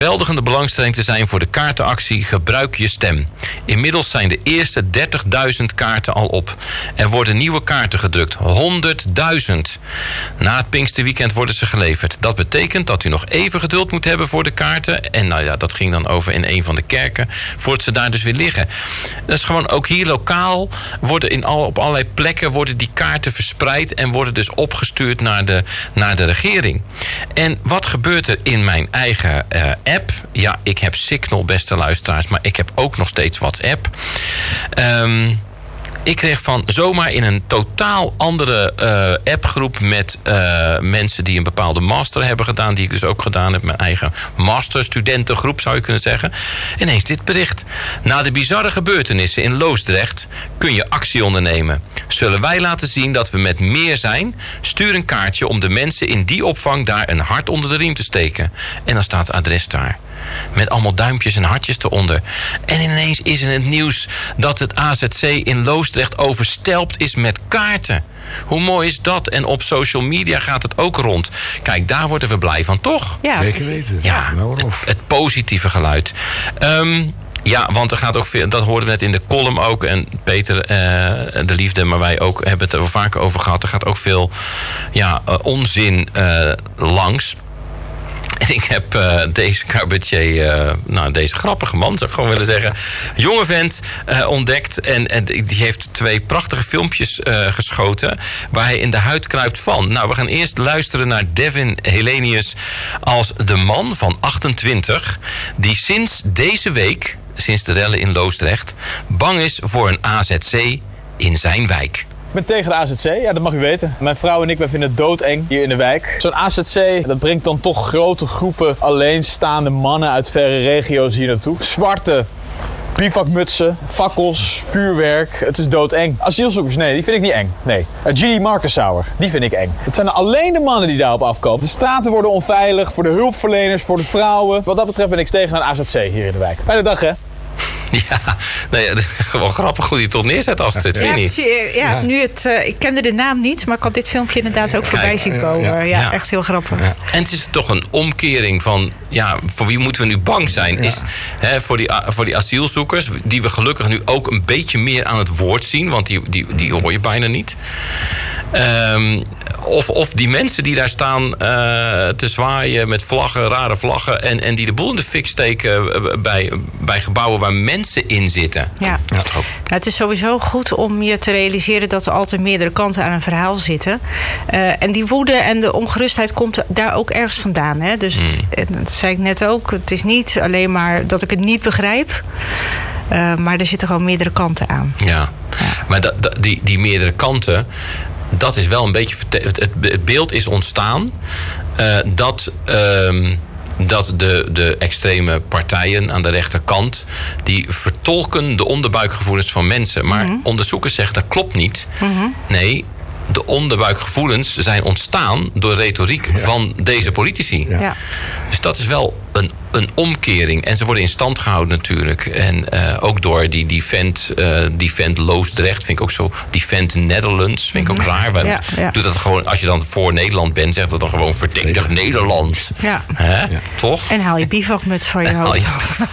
Overweldigende belangstelling te zijn voor de kaartenactie Gebruik je stem. Inmiddels zijn de eerste 30.000 kaarten al op. Er worden nieuwe kaarten gedrukt. 100.000. Na het Pinksterweekend worden ze geleverd. Dat betekent dat u nog even geduld moet hebben voor de kaarten. En nou ja, dat ging dan over in een van de kerken. Voordat ze daar dus weer liggen. Dat is gewoon ook hier lokaal. Worden op allerlei plekken worden die kaarten verspreid. En worden dus opgestuurd naar de regering. En wat gebeurt er in mijn eigen app? Ja, ik heb Signal, beste luisteraars, maar ik heb ook nog steeds WhatsApp. Ik kreeg van zomaar in een totaal andere appgroep met mensen die een bepaalde master hebben gedaan, die ik dus ook gedaan heb, mijn eigen masterstudentengroep zou je kunnen zeggen. Ineens dit bericht. Na de bizarre gebeurtenissen in Loosdrecht kun je actie ondernemen. Zullen wij laten zien dat we met meer zijn? Stuur een kaartje om de mensen in die opvang daar een hart onder de riem te steken. En dan staat het adres daar. Met allemaal duimpjes en hartjes eronder. En ineens is in het nieuws dat het AZC in Loosdrecht overstelpt is met kaarten. Hoe mooi is dat? En op social media gaat het ook rond. Kijk, daar worden we blij van, toch? Ja. Zeker weten. Ja, het positieve geluid. Ja, want er gaat ook veel, dat hoorden we net in de column ook. En Peter, de liefde, maar wij ook hebben het er vaak over gehad. Er gaat ook veel onzin langs. En ik heb deze cabaretier, deze grappige man, zou ik gewoon willen zeggen, jonge vent ontdekt. En die heeft 2 prachtige filmpjes geschoten waar hij in de huid kruipt van. Nou, we gaan eerst luisteren naar Devin Helenius als de man van 28... die sinds deze week, sinds de rellen in Loosdrecht, bang is voor een AZC in zijn wijk. Ik ben tegen de AZC, ja, dat mag u weten. Mijn vrouw en ik, wij vinden het doodeng hier in de wijk. Zo'n AZC, dat brengt dan toch grote groepen alleenstaande mannen uit verre regio's hier naartoe. Zwarte bivakmutsen, fakkels, vuurwerk. Het is doodeng. Asielzoekers, nee, die vind ik niet eng. Nee. G.D. Markensauer, die vind ik eng. Het zijn alleen de mannen die daarop afkomen. De straten worden onveilig voor de hulpverleners, voor de vrouwen. Wat dat betreft ben ik tegen een AZC hier in de wijk. Fijne dag, hè? Ja, nee, het is wel grappig hoe je het toch neerzet als het niet. Ja, nu ik kende de naam niet, maar ik had dit filmpje inderdaad ook voorbij zien komen. Ja, echt heel grappig. Ja. En het is toch een omkering van, voor wie moeten we nu bang zijn? Ja. Is voor die asielzoekers, die we gelukkig nu ook een beetje meer aan het woord zien, want die hoor je bijna niet. Of die mensen die daar staan te zwaaien met vlaggen, rare vlaggen, en die de boel in de fik steken bij gebouwen waar mensen in zitten. Ja. Het is sowieso goed om je te realiseren dat er altijd meerdere kanten aan een verhaal zitten. En die woede en de ongerustheid komt daar ook ergens vandaan. Hè? Dus dat zei ik net ook. Het is niet alleen maar dat ik het niet begrijp. Maar er zitten gewoon meerdere kanten aan. Ja. Maar die meerdere kanten, dat is wel een beetje. Het beeld is ontstaan dat de extreme partijen aan de rechterkant, die vertolken de onderbuikgevoelens van mensen. Maar onderzoekers zeggen dat klopt niet. Nee, de onderbuikgevoelens zijn ontstaan door retoriek van deze politici. Ja. Dus dat is wel een omkering. En ze worden in stand gehouden natuurlijk. En ook door die vent Loosdrecht, vind ik ook zo. Die vent Netherlands, vind ik ook raar. Doe dat gewoon, als je dan voor Nederland bent, zeg dat dan gewoon verdedig Nederland. Ja. Toch? En haal je bivakmuts van je hoofd.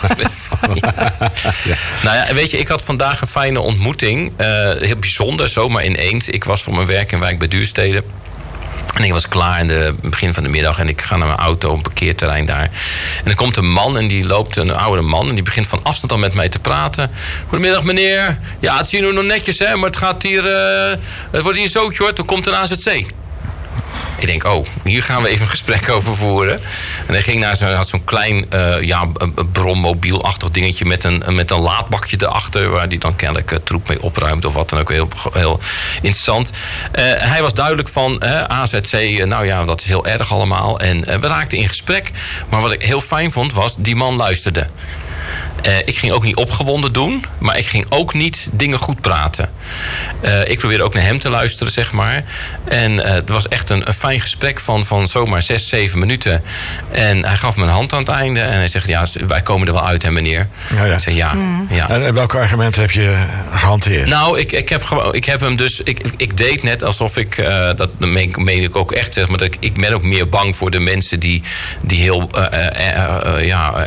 Nou ja, weet je, ik had vandaag een fijne ontmoeting. Heel bijzonder, zomaar ineens. Ik was voor mijn werk in Wijk bij Duurstede. En ik was klaar in het begin van de middag en ik ga naar mijn auto, een parkeerterrein daar. En er komt een man en die loopt, een oudere man, en die begint van afstand al met mij te praten. Goedemiddag meneer. Ja, het zien we nog netjes, hè, maar het gaat hier, het wordt hier een zootje hoor, er komt een AZC. Ik denk, hier gaan we even een gesprek over voeren. En hij ging naar zo'n klein brommobielachtig dingetje met een laadbakje erachter, waar hij dan kennelijk troep mee opruimt of wat dan ook. Heel, heel interessant. Hij was duidelijk van AZC, dat is heel erg allemaal. En we raakten in gesprek. Maar wat ik heel fijn vond was, die man luisterde. Ik ging ook niet opgewonden doen, maar ik ging ook niet dingen goed praten. Ik probeerde ook naar hem te luisteren, zeg maar. En het was echt een fijn gesprek van zomaar 6, 7 minuten. En hij gaf me een hand aan het einde. En hij zegt, ja, wij komen er wel uit, hè, meneer. Ja. Ik zeg, ja. En welke argumenten heb je gehanteerd? Nou, ik heb hem dus... Ik deed net alsof ik... dat meen ik ook echt, zeg maar. Dat ik ben ook meer bang voor de mensen die heel